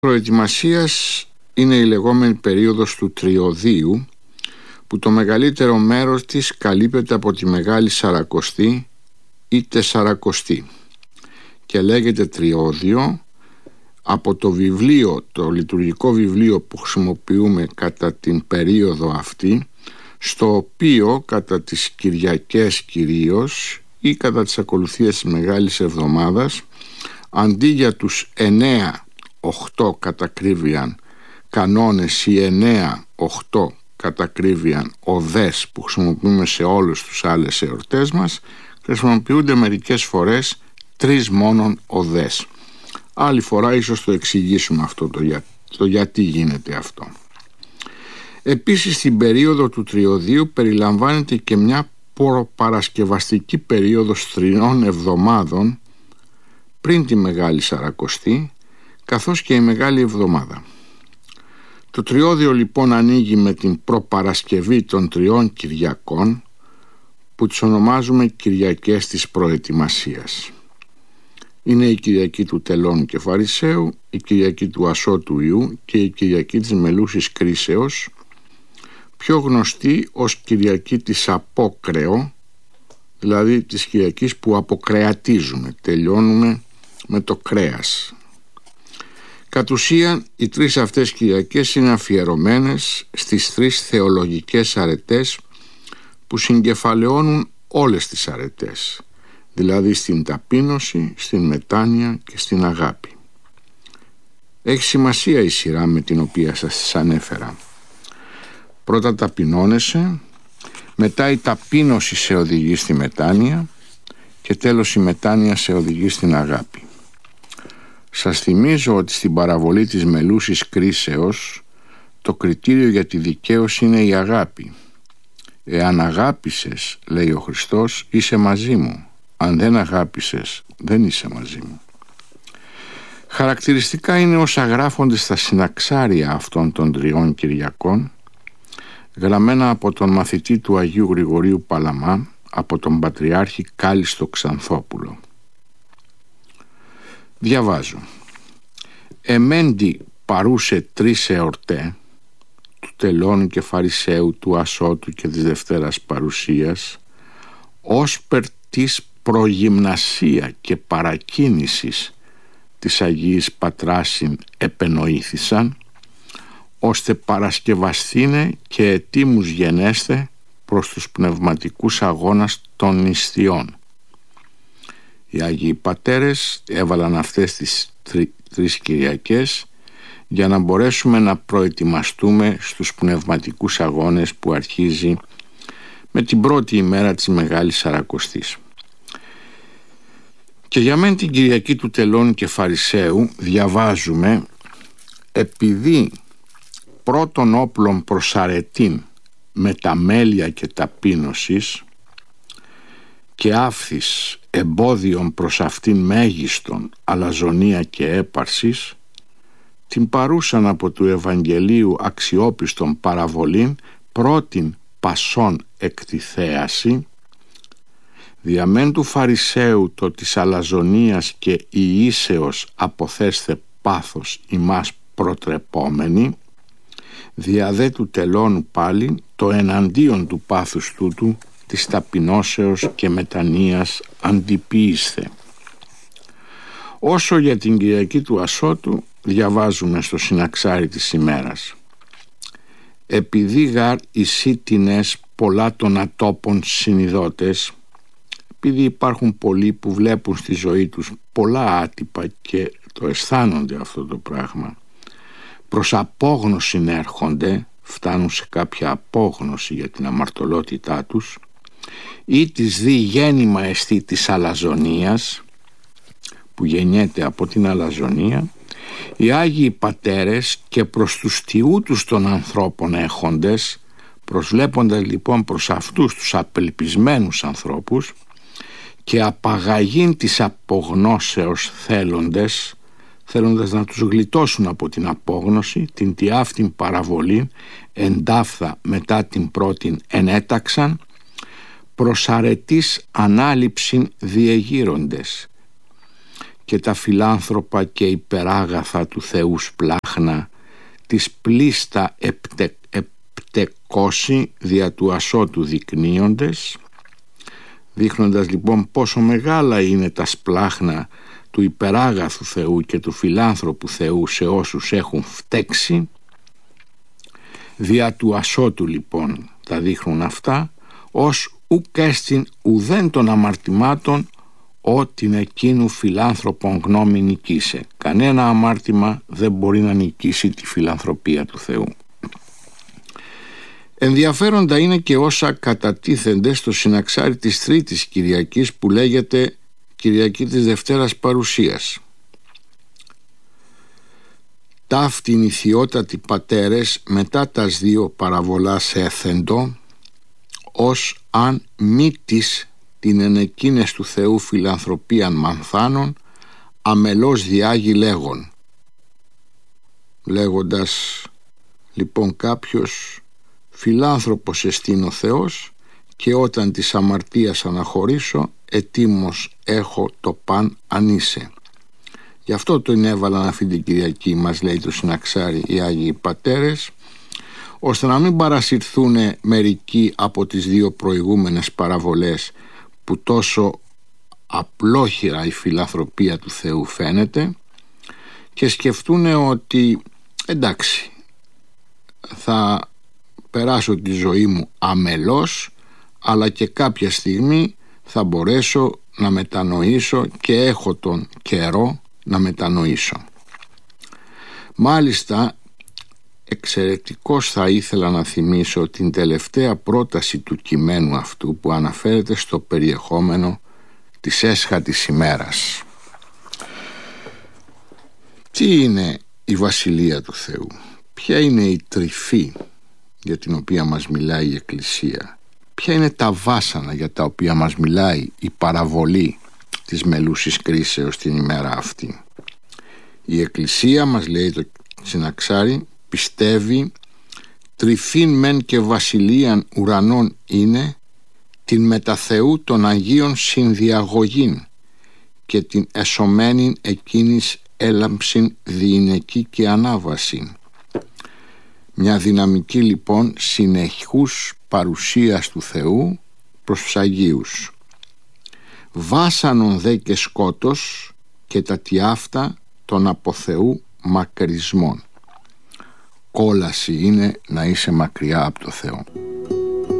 Προετοιμασίας είναι η λεγόμενη περίοδος του Τριωδίου, που το μεγαλύτερο μέρος της καλύπτεται από τη Μεγάλη Σαρακοστή ή Τεσσαρακοστή και λέγεται Τριώδιο από το βιβλίο, το λειτουργικό βιβλίο που χρησιμοποιούμε κατά την περίοδο αυτή, στο οποίο κατά τις Κυριακές κυρίως ή κατά τις ακολουθίες της Μεγάλης Εβδομάδας, αντί για τους 9-8 κατακρίβειαν κανόνες ή 9-8 κατακρίβειαν οδές που χρησιμοποιούμε σε όλους τους άλλες εορτές μας, χρησιμοποιούνται μερικές φορές 3 μόνον οδές. Άλλη φορά ίσως το εξηγήσουμε αυτό το γιατί γίνεται αυτό. Επίσης στην περίοδο του Τριωδίου περιλαμβάνεται και μια προπαρασκευαστική περίοδος 3 εβδομάδων πριν τη Μεγάλη Σαρακοστή, καθώς και η Μεγάλη Εβδομάδα. Το Τριώδιο λοιπόν ανοίγει με την προπαρασκευή των 3 Κυριακών, που τις ονομάζουμε Κυριακές της Προετοιμασίας. Είναι η Κυριακή του Τελώνου και Φαρισαίου, η Κυριακή του Ασώτου Ιού και η Κυριακή της Μελούσης Κρίσεως, πιο γνωστή ως Κυριακή της Απόκρεο, δηλαδή της Κυριακής που αποκρεατίζουμε, τελειώνουμε με το κρέας. Κατ' ουσίαν οι 3 αυτές Κυριακές είναι αφιερωμένες στις 3 θεολογικές αρετές που συγκεφαλαιώνουν όλες τις αρετές, δηλαδή στην ταπείνωση, στην μετάνοια και στην αγάπη. Έχει σημασία η σειρά με την οποία σας τις ανέφερα. Πρώτα ταπεινώνεσαι, μετά η ταπείνωση σε οδηγεί στη μετάνοια και τέλος η μετάνοια σε οδηγεί στην αγάπη. Σας θυμίζω ότι στην παραβολή της Μελούσης Κρίσεως το κριτήριο για τη δικαίωση είναι η αγάπη. Εάν αγάπησες, λέει ο Χριστός, είσαι μαζί μου. Αν δεν αγάπησες, δεν είσαι μαζί μου. Χαρακτηριστικά είναι όσα γράφονται στα συναξάρια αυτών των 3 Κυριακών, γραμμένα από τον μαθητή του Αγίου Γρηγορίου Παλαμά, από τον Πατριάρχη Κάλιστο Ξανθόπουλο. Διαβάζω. Εμέντι παρούσε 3 εορτέ, του Τελώνου και Φαρισαίου, του Ασώτου και της Δευτέρας Παρουσίας, ως περ της προγυμνασία και παρακίνησης της Αγίης Πατράσιν επενοήθησαν, ώστε παρασκευαστήνε και ετήμους γενέστε προς τους πνευματικούς αγώνας των νηστειών. Οι Άγιοι Πατέρες έβαλαν αυτές τις 3 Κυριακές για να μπορέσουμε να προετοιμαστούμε στους πνευματικούς αγώνες που αρχίζει με την πρώτη ημέρα της Μεγάλης Σαρακοστής. Και για μεν την Κυριακή του Τελώνου και Φαρισαίου διαβάζουμε, επειδή πρώτων όπλων προς αρετήν με τα μέλια και ταπείνωσης και άφθης εμπόδιον προς αυτήν μέγιστον αλαζονία και έπαρσης, την παρούσαν από του Ευαγγελίου αξιόπιστον παραβολήν πρώτην πασών εκ τη θέαση, διαμέν του Φαρισαίου το της αλαζονίας και ιήσεως αποθέσθε πάθος ημάς προτρεπόμενοι, διαδέ του Τελώνου πάλι το εναντίον του πάθους τούτου της ταπεινώσεως και μετανοίας αντιποίησθε. Όσο για την Κυριακή του Ασώτου διαβάζουμε στο συναξάρι της ημέρας. Επειδή γαρ εισήτηνες πολλά των ατόπων συνειδότες, επειδή υπάρχουν πολλοί που βλέπουν στη ζωή τους πολλά άτυπα και το αισθάνονται αυτό το πράγμα, προς απόγνωση έρχονται, φτάνουν σε κάποια απόγνωση για την αμαρτωλότητά τους, ή της δι γέννημα εστί της αλαζονίας, που γεννιέται από την αλαζονία, οι Άγιοι Πατέρες και προς τους τιούτους των ανθρώπων έχοντες, προσβλέποντας λοιπόν προς αυτούς τους απελπισμένους ανθρώπους και απαγαγήν της απογνώσεως θέλοντας να τους γλιτώσουν από την απόγνωση, την τιάφτην παραβολή εντάφθα μετά την πρώτην ενέταξαν, προς αρετής ανάληψην διεγείροντες και τα φιλάνθρωπα και υπεράγαθα του Θεού σπλάχνα της πλήστα επτεκώσει δια του ασώτου δεικνύοντες, δείχνοντας λοιπόν πόσο μεγάλα είναι τα σπλάχνα του υπεράγαθου Θεού και του φιλάνθρωπου Θεού σε όσους έχουν φταίξει. Δια του ασώτου λοιπόν τα δείχνουν αυτά, ως ουκ έστιν ουδέν των αμαρτημάτων ό,την εκείνου φιλάνθρωπον γνώμη νικήσε. Κανένα αμάρτημα δεν μπορεί να νικήσει τη φιλανθρωπία του Θεού. Ενδιαφέροντα είναι και όσα κατατίθενται στο συναξάρι της Τρίτης Κυριακής που λέγεται Κυριακή της Δευτέρας Παρουσίας. Ταύτην ηθιότατοι πατέρες μετά τας δύο παραβολάς έθεντο, ως αν μήτης την ενεκίνες του Θεού φιλανθρωπίαν μανθάνων, αμελώς διάγει λέγον. Λέγοντας λοιπόν κάποιος, φιλάνθρωπος εστίν ο Θεός και όταν της αμαρτίας αναχωρήσω, ετοίμος έχω το παν αν είσαι. Γι' αυτό τον έβαλαν αυτή την Κυριακή, μας λέει το συναξάρι, οι Άγιοι Πατέρες, ώστε να μην παρασυρθούν μερικοί από τις δύο προηγούμενες παραβολές που τόσο απλόχειρα η φιλανθρωπία του Θεού φαίνεται και σκεφτούν ότι εντάξει, θα περάσω τη ζωή μου αμελώς, αλλά και κάποια στιγμή θα μπορέσω να μετανοήσω και έχω τον καιρό να μετανοήσω. Μάλιστα, εξαιρετικώς θα ήθελα να θυμίσω την τελευταία πρόταση του κειμένου αυτού που αναφέρεται στο περιεχόμενο της έσχατης ημέρας. Τι είναι η Βασιλεία του Θεού? Ποια είναι η τρυφή για την οποία μας μιλάει η Εκκλησία? Ποια είναι τα βάσανα για τα οποία μας μιλάει η παραβολή της μελούσης κρίσεως την ημέρα αυτή? Η Εκκλησία, μας λέει το συναξάρι, πιστεύει τρυφήν μεν και βασιλείαν ουρανών είναι την μετα Θεού των Αγίων συνδιαγωγήν και την εσωμένην εκείνης έλαμψην διηνεκή και ανάβασιν. Μια δυναμική λοιπόν συνεχούς παρουσίας του Θεού προς τους Αγίους. Βάσανον δε και σκότος και τα τιάφτα των από Θεού μακρισμών. Κόλαση είναι να είσαι μακριά από το Θεό.